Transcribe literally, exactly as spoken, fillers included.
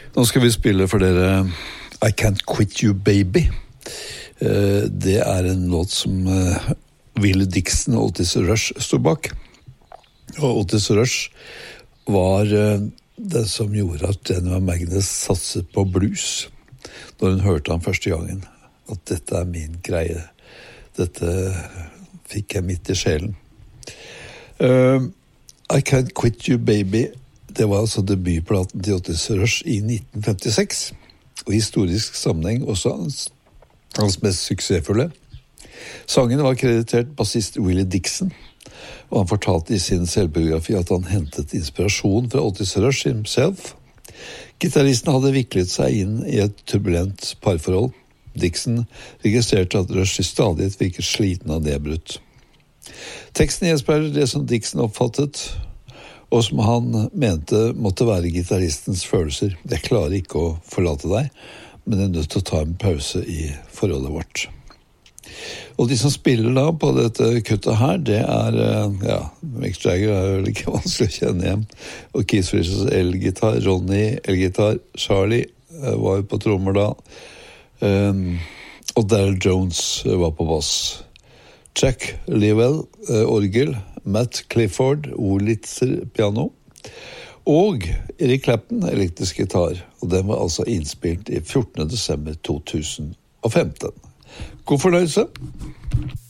Nå skal vi spille for dere I Can't Quit You Baby. Det er en låt som Willie Dixon og Otis Rush stod bak. Og Otis Rush var det som gjorde at Jennifer Magnus satset på blues når hun hørte han første gangen. At dette er min greie. Dette fikk jeg midt i sjelen. Uh, I Can't Quit You Baby, det var altså debutplaten til Otis Rush i nitten femtiseks. Og i historisk sammenheng også hans, hans mest suksessfulle. Sangen var kreditert bassist Willie Dixon, og han fortalte i sin selvbiografi at han hentet inspirasjon fra Otis Rush himself. Gitarristen hadde viklet seg inn i et turbulent parforhold. Dixon registrerte at Rush i stadighet virket sliten av nedbrutt. Teksten gjenspeiler det som Dixon oppfattet, og som han mente måtte være gitaristens følelser. Jeg klarer ikke å forlate deg, men jeg er nødt til å ta en pause i forholdet vårt. Og de som spiller da på dette kuttet her, det er, ja, Mick Jagger er jo ikke vanskelig å kjenne igjen. Og Keith Richards elgitar, Ronny elgitar, Charlie var jo på trommer da, um, og Daryl Jones var på bass. Jack Lewell, orgel, Matt Clifford, Wurlitzer piano, og Eric Clapton, elektrisk gitar. Og den var altså innspilt i fjortende desember to tusen og femten. God fornøyelse!